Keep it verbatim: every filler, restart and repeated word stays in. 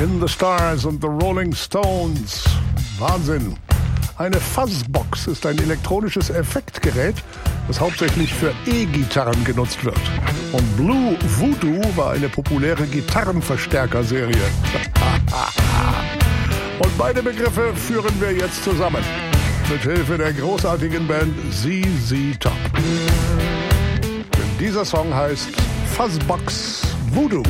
In the Stars und The Rolling Stones. Wahnsinn. Eine Fuzzbox ist ein elektronisches Effektgerät, das hauptsächlich für E-Gitarren genutzt wird. Und Blue Voodoo war eine populäre Gitarrenverstärkerserie. Und beide Begriffe führen wir jetzt zusammen. Mit Hilfe der großartigen Band Z Z Top. Denn dieser Song heißt Fuzzbox Voodoo.